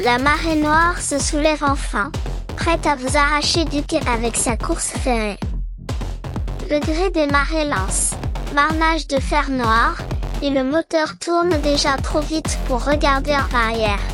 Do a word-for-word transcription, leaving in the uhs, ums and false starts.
La marée noire se soulève enfin, prête à vous arracher du quai avec sa course ferrée. Le gré des marées lance, marnage de fer noir, et le moteur tourne déjà trop vite pour regarder en arrière.